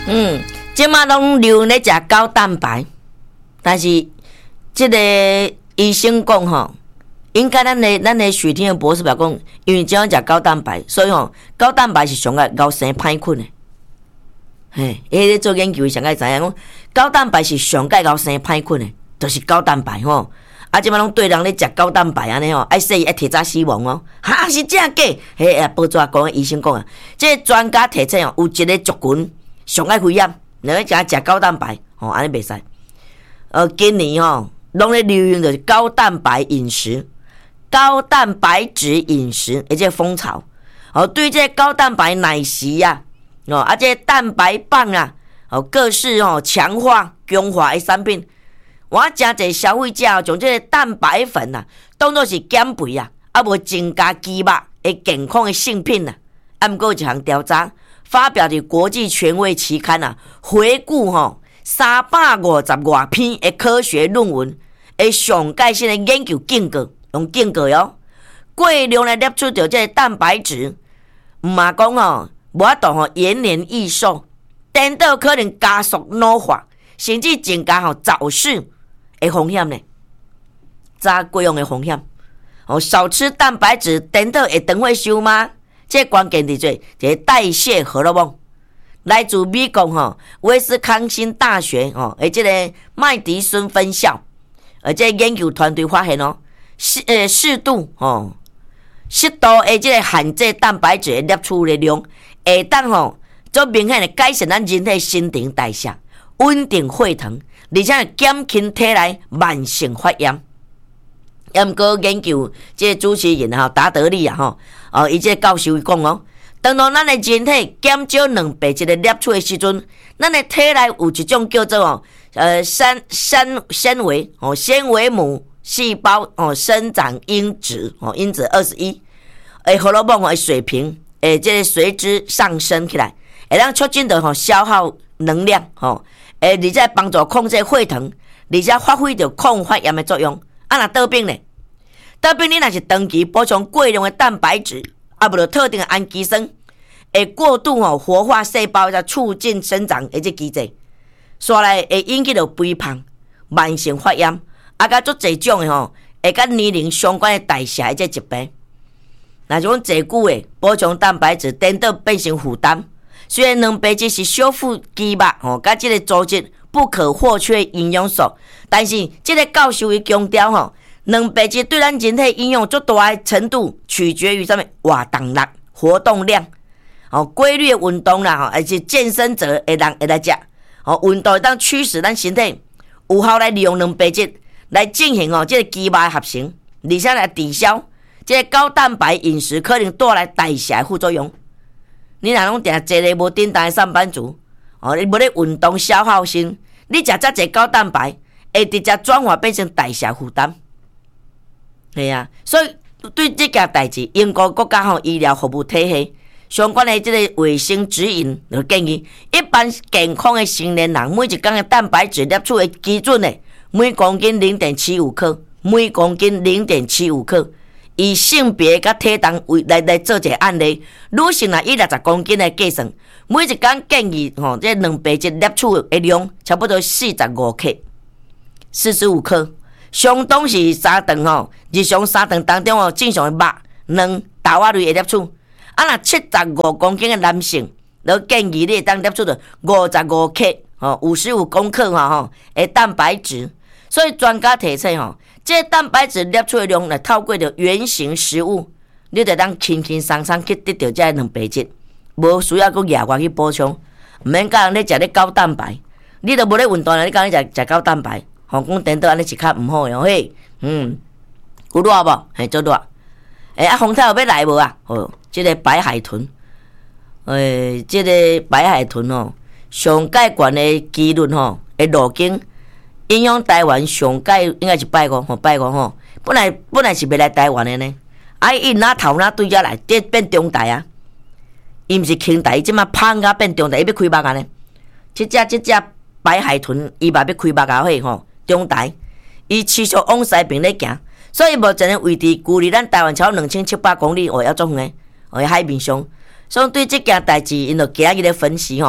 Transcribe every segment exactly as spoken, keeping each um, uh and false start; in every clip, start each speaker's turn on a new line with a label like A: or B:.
A: 嗯，即马拢流行咧食高蛋白，但是即个医生讲吼，应该咱的咱的许天的博士表讲，因为怎样食高蛋白，所以吼高蛋白是上个高生歹困的。嘿，伊咧做研究上个知影讲，高蛋白是上个高生歹困的，就是高蛋白吼。啊，即摆拢对人咧食高蛋白安尼吼，爱说伊爱提早死亡哦。哈，是真假？嘿，啊，报纸讲医生讲啊，即个专家提醒哦，有一个族群上爱危险，你要食食高蛋白吼，安尼袂使。呃，今年吼拢咧流行就是高蛋白饮食、高蛋白质饮食，而且风潮。哦，对这高蛋白奶昔啊，哦，啊，这蛋白棒啊，哦，各式哦强化、强化的产品。我真侪消费者将这个蛋白粉啊当作是减肥啊，啊无增加肌肉的健康的性品啊。啊，毋过一项调查发表伫国际权威期刊啊，回顾吼三百五十外篇的科学论文的上盖性的研究经过，用经过哟，过量来摄取到这个蛋白质，毋嘛讲吼无法度吼延年益寿，颠倒可能加速老化，甚至增加吼早逝的风险呢，早过用的风险。哦，少吃蛋白质，颠倒会长会寿吗？这关键伫做这代谢荷尔蒙。来自美国吼威斯康辛大学吼，而这个麦迪孙分校，而这研究团队发现哦，适呃适度哦，适度的这个限制蛋白质的摄取的量，会当吼足明显的改善咱人体新陈代谢，稳定血糖，而且减轻体内慢性发炎。也毋过研究这个主持人吼达德利啊吼，哦，伊这个教授讲哦，当到咱的人体减少蛋白质的摄取的时阵，咱的体内有一种叫做哦呃纤纤纤维哦纤维母细胞哦生长因子哦因子二十一，诶荷尔蒙的水平诶这个随之上升起来，会让促进的吼消耗能量吼，诶而且帮助控制血糖，而且发挥着抗发炎的作用。啊，若得病呢？得病你若是长期补充过量的蛋白质，啊，无就特定的氨基酸，会过度吼活化细胞，才促进生长的这机制，所来会引起着肥胖、慢性发炎，啊，甲足侪种的吼，会甲年龄相关的代谢的这疾病。那种侪久的补充蛋白质，颠倒变成负担。虽然蛋白质是修复肌肉吼，甲这个组织不可或缺营养素，但是这个教授伊强调吼，蛋白质对咱人体应用最大的程度取决于什么活动力、活动量，哦，规律的运动啦，吼，而且健身者会人会来食，哦，运动会当驱使咱身体有效来利用蛋白质来进行哦，这个肌肉的合成，而且来抵消这个高蛋白饮食可能带来代谢的副作用。你若拢定坐咧无顶当的上班族，哦，你无咧运动消耗性，你食遮济高蛋白，会直接转化变成代谢负担。系啊，所以对这件代志，英国国家吼医疗服务体系相关的这个卫生指引就建议，一般健康的成年人每一天的蛋白质摄取的基准呢，每公斤零点七五克，每公斤零点七五克。以性别甲体重为来来做一个案例，女性若以六十公斤来计算，每一天建议吼，这蛋白质摄取的量差不多四十五克、四十五克，相当是三顿吼，日常三顿当中哦，正常的肉、卵、豆仔类的摄取。啊，若七十五公斤的男性，就建议你会当摄取到五十五克吼，五十五公克吼吼的蛋白质。所以专家提醒吼，这蛋白质摄取的量来透过着原型食物，你就当轻轻松松去得到这蛋白质，无需要搁额外去补充，毋免教人咧食咧高蛋白，你都无咧运动，你教人食食高蛋白，吼讲颠倒安尼是较毋好的嘿，嗯，有热无？嘿，做热。诶、欸，啊，风台有要来无啊？哦，这个白海豚，诶、欸，这个白海豚哦，上界悬的基论吼，的路径。影响台湾上届应该是拜五吼，拜五吼，本来本来是要来台湾的呢，啊，伊拿头拿对遮来，这变中台啊，伊毋是轻台，即马胖甲变中台，伊要开目啊呢。即只即只白海豚，伊嘛要开目啊嘿吼，中台，伊持续往西边咧行，所以目前的位置距离咱台湾超两千七百公里，哦，要做远的，哦，海面上，所以对即件代志，因就今日咧分析吼。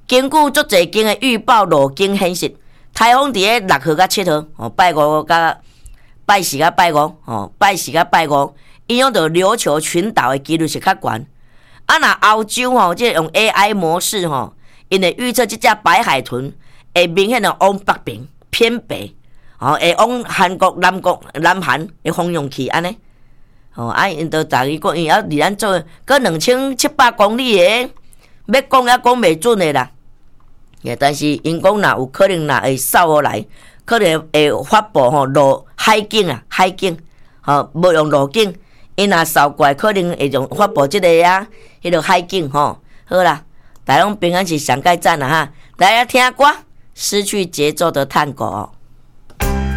A: 根据足侪间的预报路径显示，台风伫咧六号到七号，哦，拜五到拜四到拜五，哦，拜四到拜五，影响到琉球群岛的几率是较悬。啊，若欧洲吼，即、這個、用 A I 模式吼，因会预测即只白海豚会明显的往北边偏北，哦，会往韩国、南国、南韩的方向去安尼。哦，啊，因都逐个讲，因要离咱做个两千七百公里的，要讲也讲袂准的啦。但是因讲若有可能若会扫落来，可能会发布吼路海警啊，海警，吼无用路径，因若扫过来，可能会用发布即个啊，迄个海警吼。好啦，大家拢平安是上盖赞啦哈，大家听歌，失去节奏的探戈。